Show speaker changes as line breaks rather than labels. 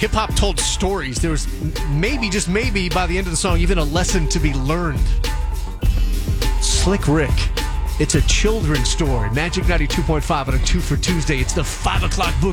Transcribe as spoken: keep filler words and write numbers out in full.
Hip-hop told stories. There was maybe, just maybe, by the end of the song, even a lesson to be learned. Slick Rick. It's a children's story. Magic ninety-two point five on a two for Tuesday. It's the five o'clock boogie.